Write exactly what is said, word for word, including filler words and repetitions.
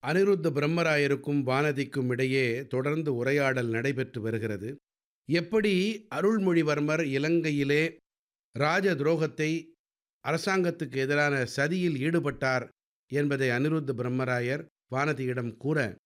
அனிருத்த பிரம்மராயருக்கும் வானதிக்கும் இடையே தொடர்ந்து உரையாடல் நடைபெற்று வருகிறது. எப்படி அருள்மொழிவர்மர் இலங்கையிலே ராஜ துரோகத்தை அரசாங்கத்துக்கு எதிரான சதியில் ஈடுபட்டார் என்பதை அனிருத்த பிரம்மராயர் வானதியிடம் கூற,